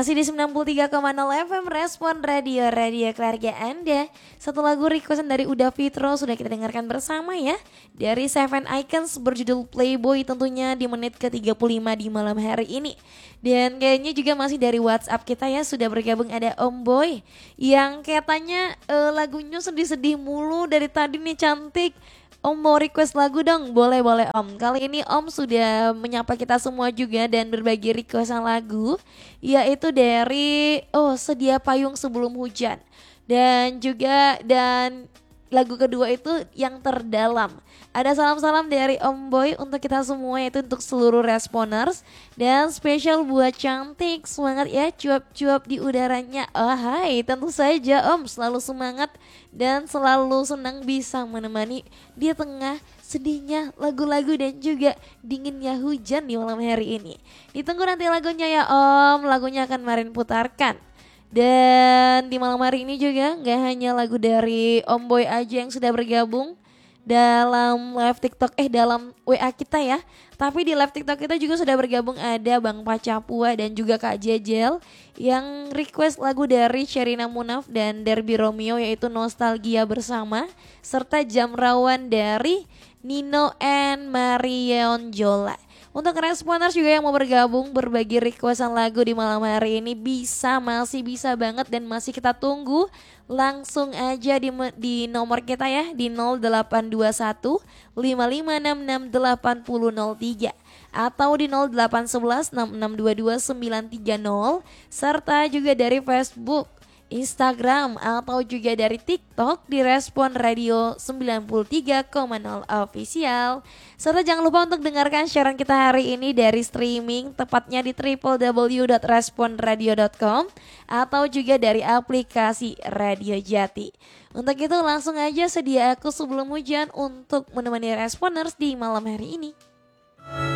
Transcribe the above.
Masih di 93,0 FM Respon Radio keluarga Anda. Satu lagu requestan dari Uda Fitro sudah kita dengarkan bersama ya. Dari Seven Icons berjudul Playboy tentunya di menit ke-35 di malam hari ini. Dan kayaknya juga masih dari WhatsApp kita ya, sudah bergabung ada Om Boy yang katanya lagunya sedih-sedih mulu dari tadi nih cantik. Om mau request lagu dong, boleh Om. Kali ini Om sudah menyapa kita semua juga dan berbagi requestan lagu, yaitu dari Sedia Payung Sebelum Hujan. Dan lagu kedua itu Yang Terdalam. Ada salam-salam dari Om Boy untuk kita semua, yaitu untuk seluruh responers. Dan spesial buat cantik, semangat ya, cuap-cuap di udaranya. Oh hai, tentu saja Om selalu semangat dan selalu senang bisa menemani di tengah sedihnya lagu-lagu dan juga dinginnya hujan di malam hari ini. Ditunggu nanti lagunya ya Om, lagunya akan Marin putarkan. Dan di malam hari ini juga gak hanya lagu dari Om Boy aja yang sudah bergabung dalam live TikTok, dalam WA kita ya. Tapi di live TikTok kita juga sudah bergabung ada Bang Pacapua dan juga Kak Jejel yang request lagu dari Sherina Munaf dan Derby Romeo, yaitu Nostalgia Bersama, serta Jam Rawan dari Nino and Marion Jola. Untuk responers juga yang mau bergabung berbagi requestan lagu di malam hari ini masih bisa banget dan masih kita tunggu. Langsung aja di nomor kita ya, di 0821 5566 8003 atau di 0811 6622 930, serta juga dari Facebook, Instagram, atau juga dari TikTok di Respon Radio 93,0 Official. Serta jangan lupa untuk dengarkan siaran kita hari ini dari streaming, tepatnya di www.responradio.com atau juga dari aplikasi Radio Jati. Untuk itu langsung aja sedia aku sebelum hujan untuk menemani responers di malam hari ini.